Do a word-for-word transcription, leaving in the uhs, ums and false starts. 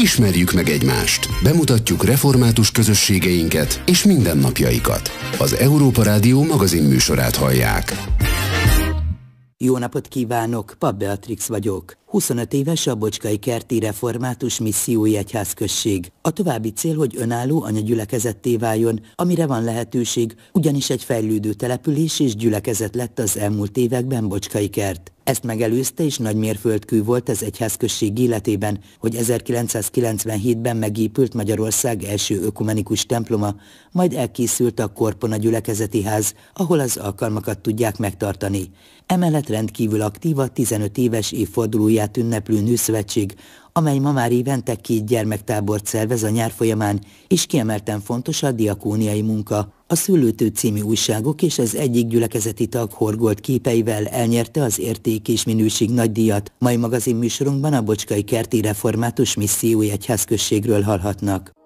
Ismerjük meg egymást, bemutatjuk református közösségeinket és mindennapjaikat. Az Európa Rádió magazinműsorát hallják. Jó napot kívánok, Papp Beatrix vagyok. huszonöt éves a Bocskai Kerti Református Missziói Egyházközség. A további cél, hogy önálló anyagyülekezetté váljon, amire van lehetőség, ugyanis egy fejlődő település és gyülekezet lett az elmúlt években Bocskai Kert. Ezt megelőzte és nagy mérföldkő volt az egyházközség életében, hogy ezerkilencszázkilencvenhétben megépült Magyarország első ökumenikus temploma, majd elkészült a Korpona gyülekezeti ház, ahol az alkalmakat tudják megtartani. Emellett rendkívül aktív a tizenöt éves évfordulóját ünneplő Nőszövetség, amely ma már évente két gyermektábort szervez a nyár folyamán, és kiemelten fontos a diakóniai munka. A Szőlőtő című újságok és az egyik gyülekezeti tag horgolt képeivel elnyerte az Érték és Minőség nagydíjat. Mai magazinműsorunkban a Bocskai Kerti Református Missziói Egyházközségről hallhatnak.